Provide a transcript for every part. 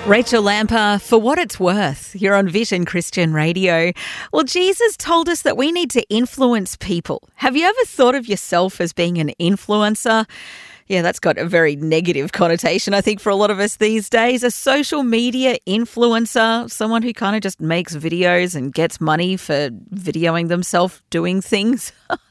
Rachel Lamper, For What It's Worth, you're on Vision Christian Radio. Well, Jesus told us that we need to influence people. Have you ever thought of yourself as being an influencer? Yeah, that's got a very negative connotation, I think, for a lot of us these days. A social media influencer, someone who kind of just makes videos and gets money for videoing themselves doing things.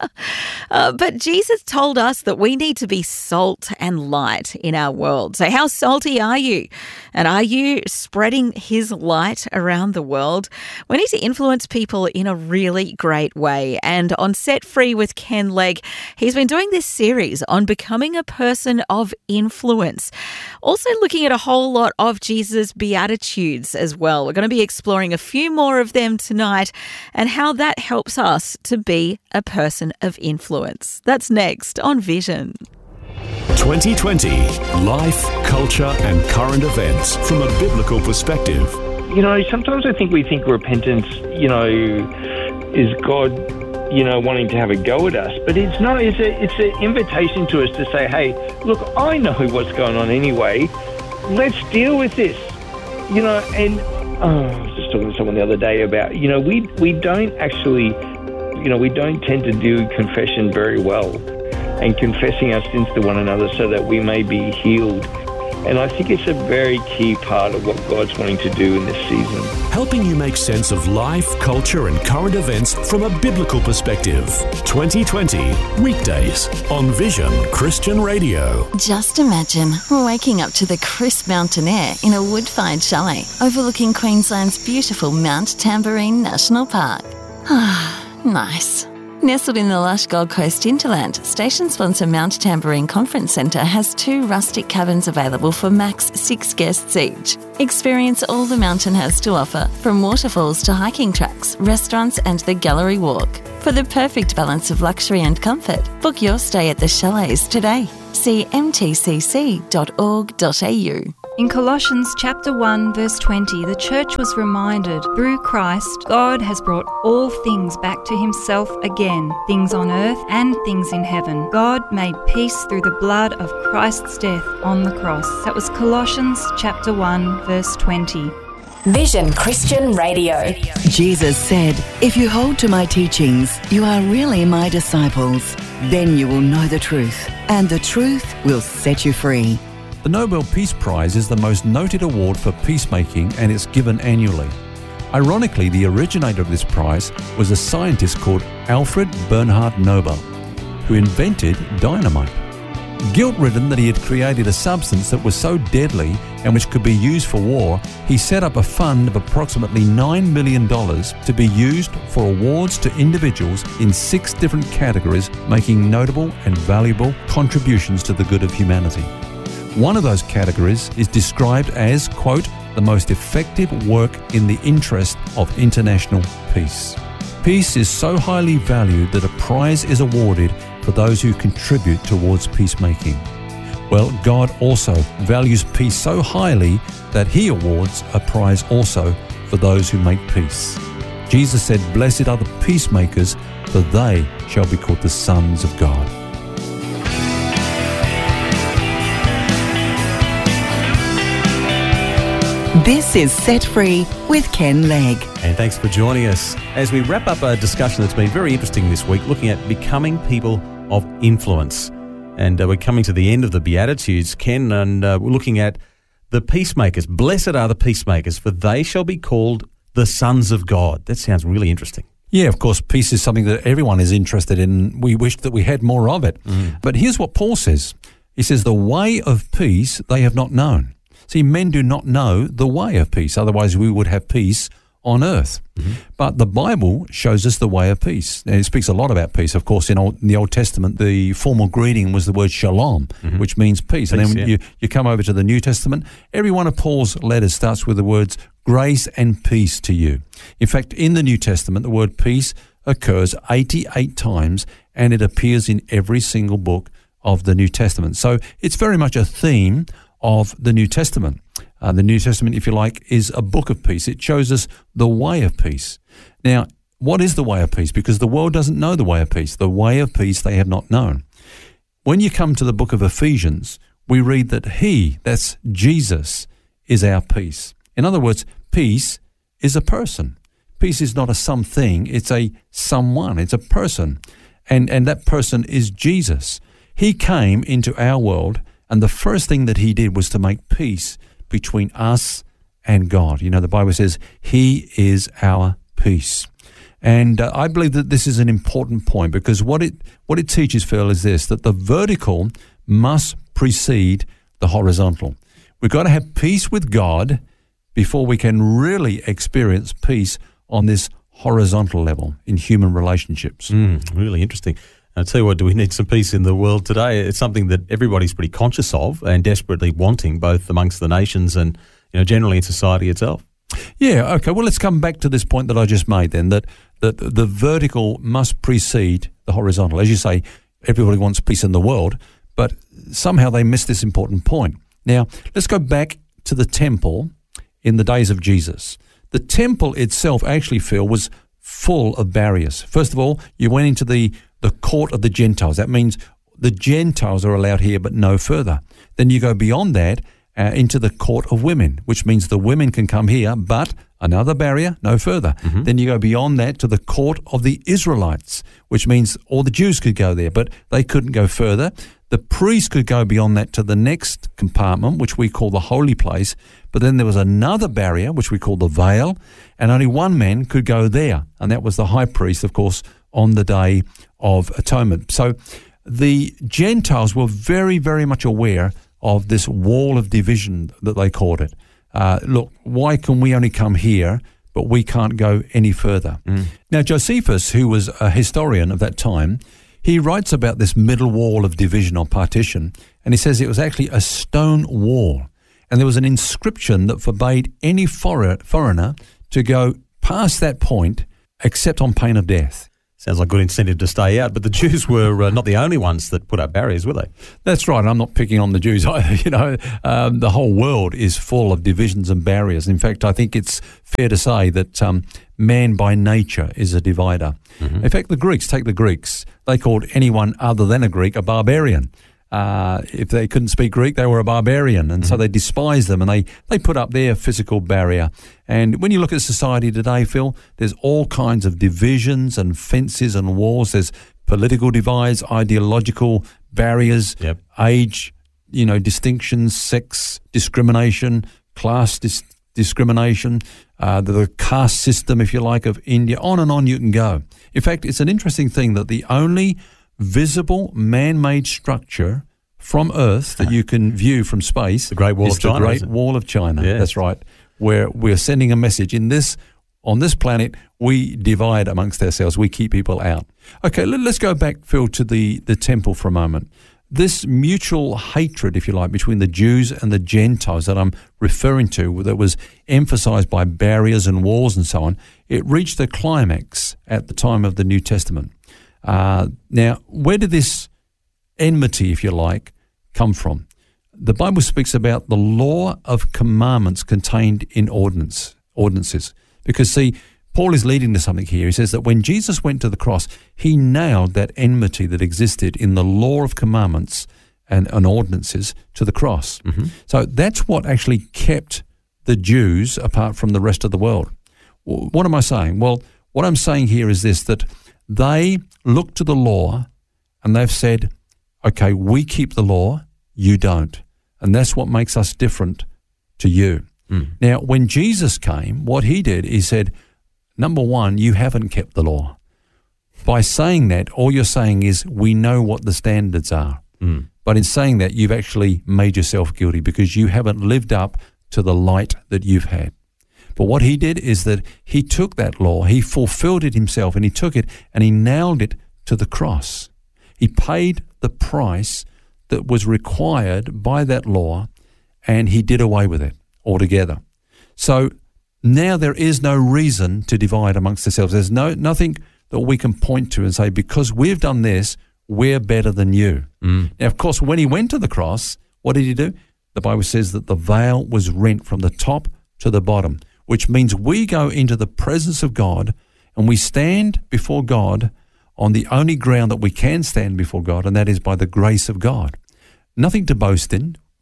But Jesus told us that we need to be salt and light in our world. So how salty are you? And are you spreading his light around the world? We need to influence people in a really great way. And on Set Free with Ken Legg, he's been doing this series on becoming a person of influence. Also looking at a whole lot of Jesus' Beatitudes as well. We're going to be exploring a few more of them tonight and how that helps us to be a person of influence. That's next on Vision. 2020, life, culture and current events from a biblical perspective. You know, sometimes I think we think repentance, is God, wanting to have a go at us. But it's not. It's an invitation to us to say, hey, look, I know what's going on anyway. Let's deal with this. And I was just talking to someone the other day about, we don't actually, we don't tend to do confession very well and confessing our sins to one another so that we may be healed. And I think it's a very key part of what God's wanting to do in this season. Helping you make sense of life, culture and current events from a biblical perspective. 2020, weekdays on Vision Christian Radio. Just imagine waking up to the crisp mountain air in a wood-fired chalet overlooking Queensland's beautiful Mount Tamborine National Park. Ah, nice. Nestled in the lush Gold Coast hinterland, station sponsor Mount Tamborine Conference Centre has 2 rustic cabins available for max 6 guests each. Experience all the mountain has to offer, from waterfalls to hiking tracks, restaurants and the gallery walk. For the perfect balance of luxury and comfort, book your stay at the chalets today. See mtcc.org.au. In Colossians chapter 1 verse 20, the church was reminded, through Christ, God has brought all things back to himself again, things on earth and things in heaven. God made peace through the blood of Christ's death on the cross. That was Colossians chapter 1 verse 20. Vision Christian Radio. Jesus said, "If you hold to my teachings, you are really my disciples. Then you will know the truth, and the truth will set you free." The Nobel Peace Prize is the most noted award for peacemaking and it's given annually. Ironically, the originator of this prize was a scientist called Alfred Bernhard Nobel, who invented dynamite. Guilt-ridden that he had created a substance that was so deadly and which could be used for war, he set up a fund of approximately $9 million to be used for awards to individuals in 6 different categories making notable and valuable contributions to the good of humanity. One of those categories is described as, quote, the most effective work in the interest of international peace. Peace is so highly valued that a prize is awarded for those who contribute towards peacemaking. Well, God also values peace so highly that he awards a prize also for those who make peace. Jesus said, "Blessed are the peacemakers, for they shall be called the sons of God." This is Set Free with Ken Legg. And thanks for joining us as we wrap up a discussion that's been very interesting this week, looking at becoming people of influence. And we're coming to the end of the Beatitudes, Ken, and we're looking at the peacemakers. Blessed are the peacemakers, for they shall be called the sons of God. That sounds really interesting. Yeah, of course, peace is something that everyone is interested in. We wish that we had more of it. But here's what Paul says. He says, the way of peace they have not known. See, men do not know the way of peace. Otherwise, we would have peace on earth. But the Bible shows us the way of peace. And it speaks a lot about peace. Of course, in the Old Testament, the formal greeting was the word shalom, which means peace. And then when you come over to the New Testament, every one of Paul's letters starts with the words grace and peace to you. In fact, in the New Testament, the word peace occurs 88 times, and it appears in every single book of the New Testament. So it's very much a theme of the New Testament. The New Testament, if you like, is a book of peace. It shows us the way of peace. Now, what is the way of peace? Because the world doesn't know the way of peace. The way of peace they have not known. When you come to the book of Ephesians, we read that he, that's Jesus, is our peace. In other words, peace is a person. Peace is not a something, it's a someone, it's a person. And that person is Jesus. He came into our world, and the first thing that he did was to make peace between us and God. You know, the Bible says he is our peace. And I believe that this is an important point, because what it teaches, Phil, is this, that the vertical must precede the horizontal. We've got to have peace with God before we can really experience peace on this horizontal level in human relationships. Really interesting. I'll tell you what, do we need some peace in the world today? It's something that everybody's pretty conscious of and desperately wanting, both amongst the nations and, you know, generally in society itself. Yeah, okay. Well, let's come back to this point that I just made then, that the vertical must precede the horizontal. As you say, everybody wants peace in the world, but somehow they miss this important point. Now, let's go back to the temple in the days of Jesus. The temple itself, actually, Phil, was full of barriers. First of all, you went into the court of the Gentiles. That means the Gentiles are allowed here, but no further. Then you go beyond that into the court of women, which means the women can come here, but another barrier, no further. Mm-hmm. Then you go beyond that to the court of the Israelites, which means all the Jews could go there, but they couldn't go further. The priest could go beyond that to the next compartment, which we call the holy place, but then there was another barrier, which we call the veil, and only one man could go there, and that was the high priest, of course, on the Day of Atonement. So the Gentiles were very, very much aware of this wall of division that they called it. Look, why can we only come here, but we can't go any further? Now, Josephus, who was a historian of that time, he writes about this middle wall of division or partition, and he says it was actually a stone wall, and there was an inscription that forbade any foreigner to go past that point except on pain of death. Sounds like good incentive to stay out, but the Jews were not the only ones that put up barriers, were they? That's right. I'm not picking on the Jews either. You know, the whole world is full of divisions and barriers. In fact, I think it's fair to say that man by nature is a divider. Mm-hmm. In fact, take the Greeks. They called anyone other than a Greek a barbarian. If they couldn't speak Greek, they were a barbarian, and so they despised them, and they put up their physical barrier. And when you look at society today, Phil, there's all kinds of divisions and fences and walls. There's political divides, ideological barriers, age, distinctions, sex discrimination, class discrimination, the caste system, if you like, of India. On and on you can go. In fact, it's an interesting thing that the only visible man-made structure from Earth that you can view from space, the Great Wall of China. The Great Wall of China. Yes. That's right. Where we're sending a message on this planet, we divide amongst ourselves. We keep people out. Okay, let's go back, Phil, to the temple for a moment. This mutual hatred, if you like, between the Jews and the Gentiles that I'm referring to, that was emphasized by barriers and walls and so on, it reached a climax at the time of the New Testament. Now, where did this enmity, if you like, come from? The Bible speaks about the law of commandments contained in ordinances. Because, see, Paul is leading to something here. He says that when Jesus went to the cross, he nailed that enmity that existed in the law of commandments and ordinances to the cross. Mm-hmm. So that's what actually kept the Jews apart from the rest of the world. What am I saying? Well, what I'm saying here is this, that they look to the law and they've said, okay, we keep the law, you don't. And that's what makes us different to you. Now, when Jesus came, what he did, he said, number one, you haven't kept the law. By saying that, all you're saying is we know what the standards are. But in saying that, you've actually made yourself guilty because you haven't lived up to the light that you've had. But what he did is that he took that law, he fulfilled it himself, and he took it and he nailed it to the cross. He paid the price that was required by that law, and he did away with it altogether. So now there is no reason to divide amongst ourselves. There's nothing that we can point to and say, because we've done this, we're better than you. Now, of course, when he went to the cross, what did he do? The Bible says that the veil was rent from the top to the bottom, which means we go into the presence of God and we stand before God on the only ground that we can stand before God, and that is by the grace of God. Nothing to boast in.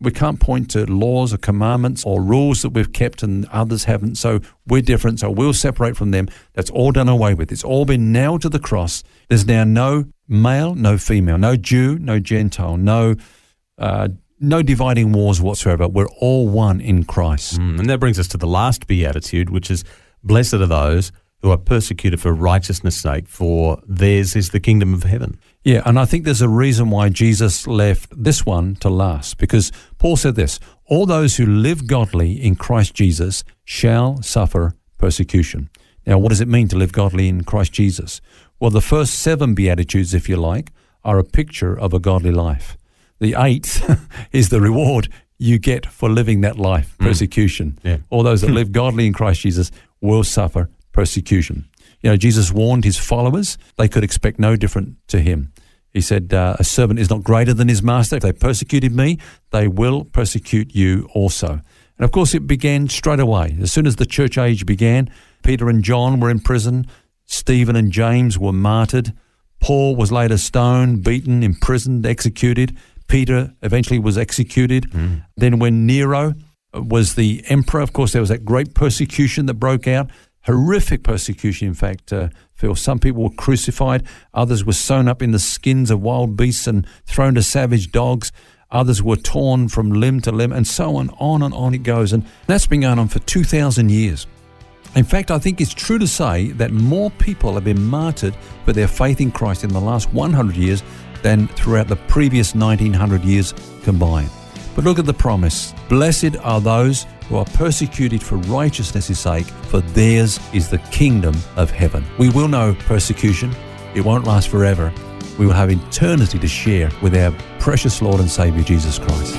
We can't point to laws or commandments or rules that we've kept and others haven't, so we're different, so we'll separate from them. That's all done away with. It's all been nailed to the cross. There's now no male, no female, no Jew, no Gentile, no dividing wars whatsoever. We're all one in Christ. And that brings us to the last beatitude, which is, blessed are those who are persecuted for righteousness' sake, for theirs is the kingdom of heaven. Yeah, and I think there's a reason why Jesus left this one to last, because Paul said this, all those who live godly in Christ Jesus shall suffer persecution. Now, what does it mean to live godly in Christ Jesus? Well, the first 7 Beatitudes, if you like, are a picture of a godly life. The 8th is the reward you get for living that life, persecution. Yeah. All those that live godly in Christ Jesus will suffer persecution. You know, Jesus warned his followers they could expect no different to him. He said, a servant is not greater than his master. If they persecuted me, they will persecute you also. And of course, it began straight away. As soon as the church age began, Peter and John were in prison. Stephen and James were martyred. Paul was later stoned, beaten, imprisoned, executed. Peter eventually was executed. Then when Nero was the emperor, of course, there was that great persecution that broke out. Horrific persecution, in fact, Phil. Some people were crucified. Others were sewn up in the skins of wild beasts and thrown to savage dogs. Others were torn from limb to limb, and so on and on it goes. And that's been going on for 2,000 years. In fact, I think it's true to say that more people have been martyred for their faith in Christ in the last 100 years than throughout the previous 1900 years combined. But look at the promise. Blessed are those who are persecuted for righteousness' sake, for theirs is the kingdom of heaven. We will know persecution. It won't last forever. We will have eternity to share with our precious Lord and Saviour, Jesus Christ.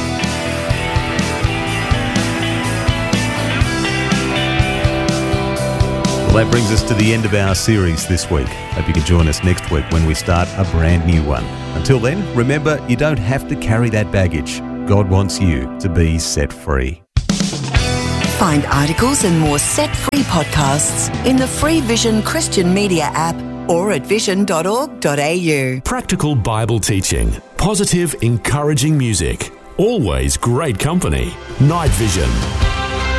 Well, that brings us to the end of our series this week. Hope you can join us next week when we start a brand new one. Until then, remember, you don't have to carry that baggage. God wants you to be set free. Find articles and more set-free podcasts in the free Vision Christian Media app or at vision.org.au. Practical Bible teaching, positive, encouraging music, always great company. Night Vision.